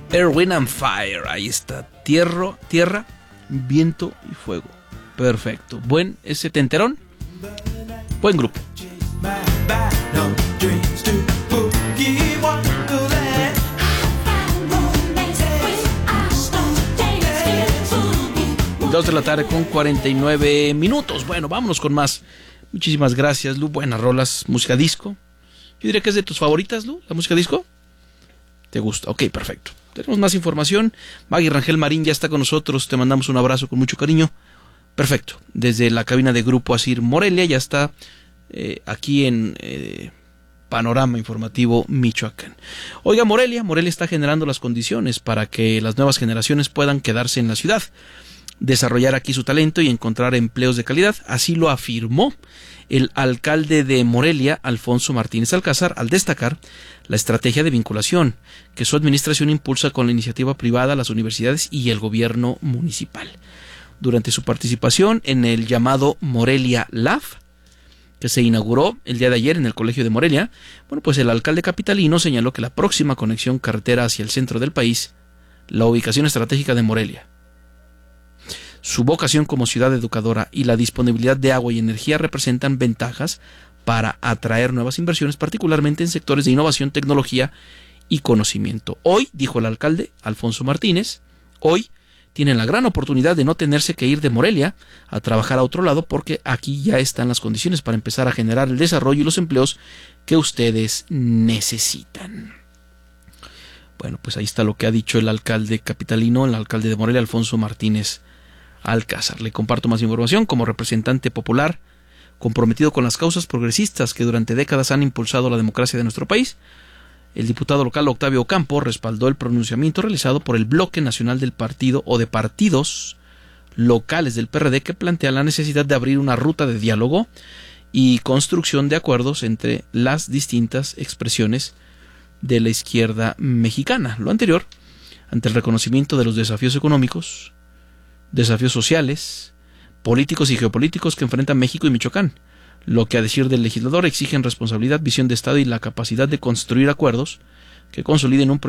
Air, Wind and Fire. Ahí está. Tierra, viento y fuego. Perfecto. Buen ese tenterón. Buen grupo. 2 de la tarde con 49 minutos. Bueno, vámonos con más. Muchísimas gracias, Lu. Buenas rolas. Música disco. Yo diría que es de tus favoritas, Lu, la música disco. ¿Te gusta? Ok, perfecto. Tenemos más información. Maggie Rangel Marín ya está con nosotros. Te mandamos un abrazo con mucho cariño. Perfecto. Desde la cabina de Grupo Asir Morelia ya está aquí en Panorama Informativo Michoacán. Oiga, Morelia está generando las condiciones para que las nuevas generaciones puedan quedarse en la ciudad, desarrollar aquí su talento y encontrar empleos de calidad. Así lo afirmó el alcalde de Morelia, Alfonso Martínez Alcázar, al destacar la estrategia de vinculación que su administración impulsa con la iniciativa privada, las universidades y el gobierno municipal. Durante su participación en el llamado Morelia Lab, que se inauguró el día de ayer en el Colegio de Morelia, bueno, pues el alcalde capitalino señaló que la próxima conexión carretera hacia el centro del país, la ubicación estratégica de Morelia, su vocación como ciudad educadora y la disponibilidad de agua y energía representan ventajas para atraer nuevas inversiones, particularmente en sectores de innovación, tecnología y conocimiento. Hoy, dijo el alcalde Alfonso Martínez, hoy tienen la gran oportunidad de no tenerse que ir de Morelia a trabajar a otro lado, porque aquí ya están las condiciones para empezar a generar el desarrollo y los empleos que ustedes necesitan. Bueno, pues ahí está lo que ha dicho el alcalde capitalino, el alcalde de Morelia, Alfonso Martínez Alcázar. Le comparto más información. Como representante popular comprometido con las causas progresistas que durante décadas han impulsado la democracia de nuestro país, el diputado local Octavio Ocampo respaldó el pronunciamiento realizado por el Bloque Nacional del Partido o de partidos locales del PRD, que plantea la necesidad de abrir una ruta de diálogo y construcción de acuerdos entre las distintas expresiones de la izquierda mexicana. Lo anterior, ante el reconocimiento de los desafíos económicos, desafíos sociales, políticos y geopolíticos que enfrentan México y Michoacán, lo que a decir del legislador exigen responsabilidad, visión de Estado y la capacidad de construir acuerdos que consoliden un proyecto